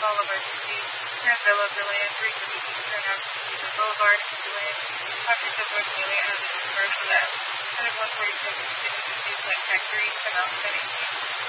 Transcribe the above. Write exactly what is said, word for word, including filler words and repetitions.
Bolivar Street, Grand Villa, Deland, three thirty Eastern Avenue, Boulevard, and Deland, Office of North Neely, and others commercial at one forty-seven, City Factory, ten out seventeen.